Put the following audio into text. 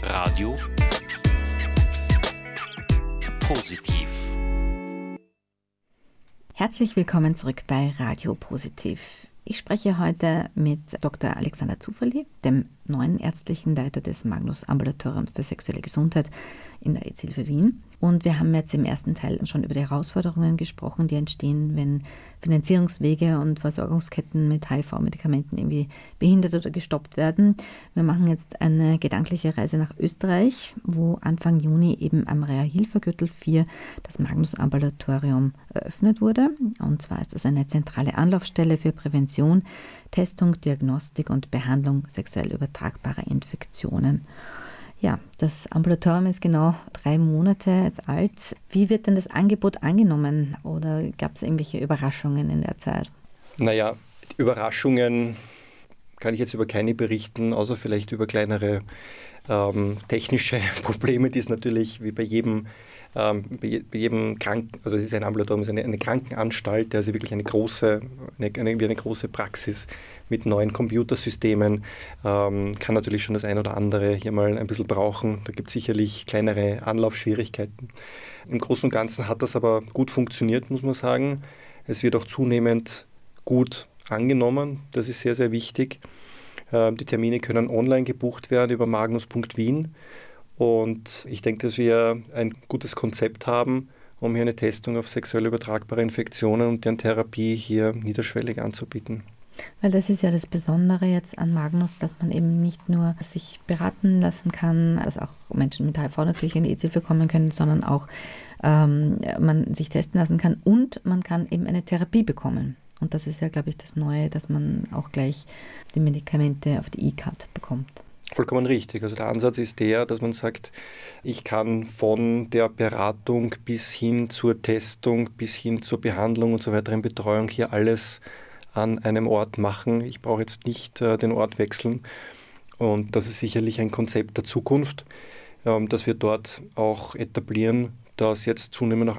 Radio Positiv. Herzlich willkommen zurück bei Radio Positiv. Ich spreche heute mit Dr. Alexander Zuferli, dem neuen ärztlichen Leiter des Magnus Ambulatoriums für sexuelle Gesundheit in der AIDS-Hilfe Wien. Und wir haben jetzt im ersten Teil schon über die Herausforderungen gesprochen, die entstehen, wenn Finanzierungswege und Versorgungsketten mit HIV-Medikamenten irgendwie behindert oder gestoppt werden. Wir machen jetzt eine gedankliche Reise nach Österreich, wo Anfang Juni eben am Reha-Hilfe-Gürtel 4 das Magnus Ambulatorium eröffnet wurde. Und zwar ist das eine zentrale Anlaufstelle für Prävention, Testung, Diagnostik und Behandlung sexuell übertragbarer Infektionen. Ja, das Ambulatorium ist genau 3 Monate jetzt alt. Wie wird denn das Angebot angenommen oder gab es irgendwelche Überraschungen in der Zeit? Naja, Überraschungen kann ich jetzt über keine berichten, außer vielleicht über kleinere technische Probleme, die es natürlich wie bei jedem Kranken, also es ist ein Ambulatorium, es ist eine Krankenanstalt, also wirklich eine große Praxis mit neuen Computersystemen, kann natürlich schon das ein oder andere hier mal ein bisschen brauchen. Da gibt es sicherlich kleinere Anlaufschwierigkeiten. Im Großen und Ganzen hat das aber gut funktioniert, muss man sagen. Es wird auch zunehmend gut angenommen, das ist sehr, sehr wichtig. Die Termine können online gebucht werden über magnus.wien. Und ich denke, dass wir ein gutes Konzept haben, um hier eine Testung auf sexuell übertragbare Infektionen und deren Therapie hier niederschwellig anzubieten. Weil das ist ja das Besondere jetzt an Magnus, dass man eben nicht nur sich beraten lassen kann, dass auch Menschen mit HIV natürlich in die AIDS-Hilfe kommen können, sondern auch man sich testen lassen kann und man kann eben eine Therapie bekommen. Und das ist ja, glaube ich, das Neue, dass man auch gleich die Medikamente auf die E-Card bekommt. Vollkommen richtig. Also der Ansatz ist der, dass man sagt, ich kann von der Beratung bis hin zur Testung, bis hin zur Behandlung und so weiter in Betreuung hier alles an einem Ort machen. Ich brauche jetzt nicht den Ort wechseln. Und das ist sicherlich ein Konzept der Zukunft, das wir dort auch etablieren, dass jetzt zunehmend auch